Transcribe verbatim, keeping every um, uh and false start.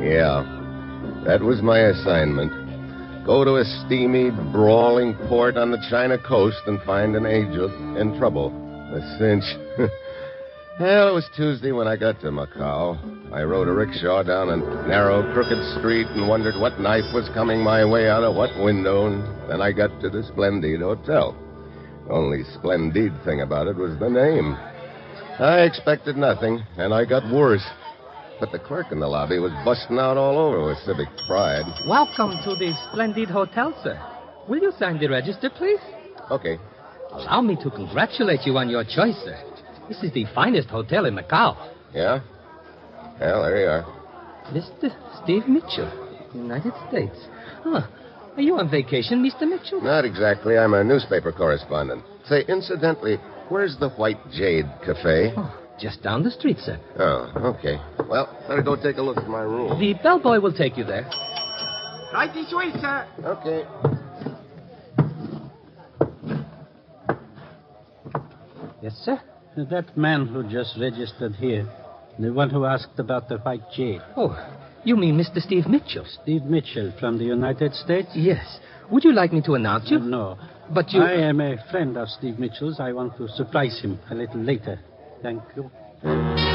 Yeah, that was my assignment. Go to a steamy, brawling port on the China coast and find an agent in trouble. A cinch. Well, it was Tuesday when I got to Macau. I rode a rickshaw down a narrow, crooked street and wondered what knife was coming my way out of what window, and then I got to the Splendid Hotel. The only splendid thing about it was the name. I expected nothing, and I got worse. But the clerk in the lobby was busting out all over with civic pride. Welcome to the Splendid Hotel, sir. Will you sign the register, please? Okay. Allow me to congratulate you on your choice, sir. This is the finest hotel in Macau. Yeah? Well, there you are. Mister Steve Mitchell, United States. Huh. Are you on vacation, Mister Mitchell? Not exactly. I'm a newspaper correspondent. Say, incidentally, where's the White Jade Cafe? Oh, just down the street, sir. Oh, okay. Well, better go take a look at my room. The bellboy will take you there. Right this way, sir. Okay. Yes, sir? That man who just registered here, the one who asked about the White Jade. Oh, you mean Mister Steve Mitchell? Steve Mitchell from the United States? Yes. Would you like me to announce you? Uh, no. But you... I am a friend of Steve Mitchell's. I want to surprise him a little later. Thank you.